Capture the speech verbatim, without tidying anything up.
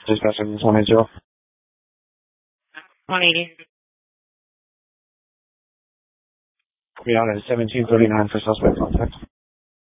Dispatch one eighty. one eighty. Be out at seventeen thirty-nine for suspect contact.